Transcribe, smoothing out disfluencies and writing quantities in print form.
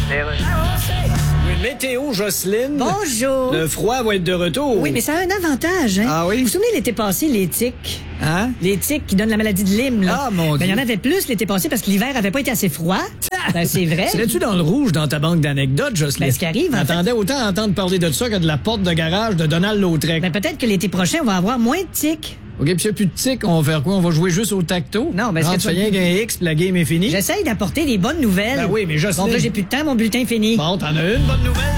Météo, Jocelyne. Bonjour. Le froid va être de retour. Oui, mais ça a un avantage, hein? Ah oui? Vous vous souvenez l'été passé, les tiques? Hein? Les tiques qui donnent la maladie de Lyme, là. Ah, mon Dieu. Ben, il y en avait plus l'été passé parce que l'hiver avait pas été assez froid. Ben, c'est vrai. Serais-tu dans le rouge dans ta banque d'anecdotes, Jocelyne? Ben, ce qui arrive, en J'attendais autant entendre parler de ça que de la porte de garage de Donald Lautrec. Ben, peut-être que l'été prochain, on va avoir moins de tiques. OK, puis s'il n'y a plus de tics, on va faire quoi? On va jouer juste au tacto? Non, ben, est-ce que tu fais rien qu'un X, puis la game est finie? J'essaye d'apporter des bonnes nouvelles. Ben oui, mais Jocelyne... Bon, ben, j'ai plus de temps, mon bulletin est fini. Bon, t'en as une bonne nouvelle?